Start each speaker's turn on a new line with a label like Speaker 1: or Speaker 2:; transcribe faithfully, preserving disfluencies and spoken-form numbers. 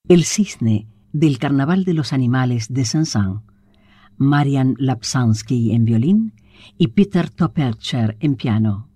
Speaker 1: El cisne del Carnaval de los Animales de Saint-Saëns, Marian Lapsansky en violín y Peter Topelcher en piano.